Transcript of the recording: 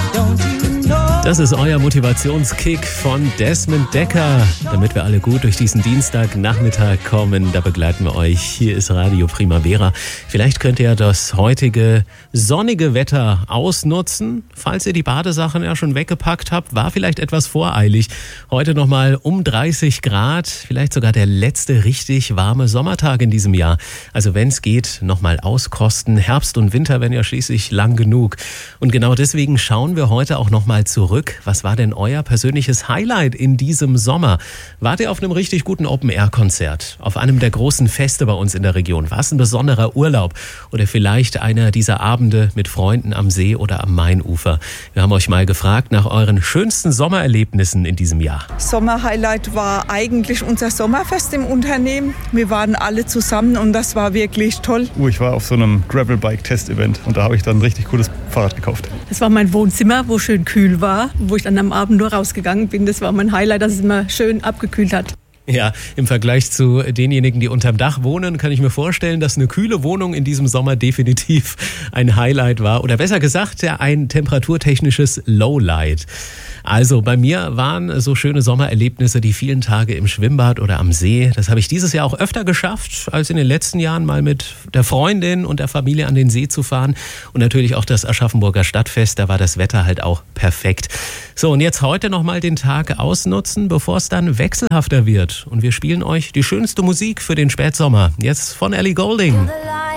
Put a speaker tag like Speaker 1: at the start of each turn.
Speaker 1: Das ist euer Motivationskick von Desmond Decker. Damit wir alle gut durch diesen Dienstagnachmittag kommen, da begleiten wir euch. Hier ist Radio Primavera. Vielleicht könnt ihr das heutige sonnige Wetter ausnutzen. Falls ihr die Badesachen ja schon weggepackt habt, war vielleicht etwas voreilig. Heute nochmal um 30 Grad, vielleicht sogar der letzte richtig warme Sommertag in diesem Jahr. Also wenn es geht, nochmal auskosten. Herbst und Winter werden ja schließlich lang genug. Und genau deswegen schauen wir heute auch nochmal zurück. Was war denn euer persönliches Highlight in diesem Sommer? Wart ihr auf einem richtig guten Open-Air-Konzert? Auf einem der großen Feste bei uns in der Region? War es ein besonderer Urlaub? Oder vielleicht einer dieser Abende mit Freunden am See oder am Mainufer? Wir haben euch mal gefragt nach euren schönsten Sommererlebnissen in diesem Jahr.
Speaker 2: Sommerhighlight war eigentlich unser Sommerfest im Unternehmen. Wir waren alle zusammen und das war wirklich toll.
Speaker 3: Ich war auf so einem Gravelbike-Test-Event und da habe ich dann ein richtig cooles Fahrrad gekauft.
Speaker 4: Das war mein Wohnzimmer, wo schön kühl war, wo ich dann am Abend nur rausgegangen bin. Das war mein Highlight, dass es immer schön abgekühlt hat.
Speaker 1: Ja, im Vergleich zu denjenigen, die unterm Dach wohnen, kann ich mir vorstellen, dass eine kühle Wohnung in diesem Sommer definitiv ein Highlight war. Oder besser gesagt, ja, ein temperaturtechnisches Lowlight. Also bei mir waren so schöne Sommererlebnisse die vielen Tage im Schwimmbad oder am See. Das habe ich dieses Jahr auch öfter geschafft, als in den letzten Jahren mal mit der Freundin und der Familie an den See zu fahren. Und natürlich auch das Aschaffenburger Stadtfest, da war das Wetter halt auch perfekt. So, und jetzt heute nochmal den Tag ausnutzen, bevor es dann wechselhafter wird. Und wir spielen euch die schönste Musik für den Spätsommer. Jetzt von Ellie Goulding.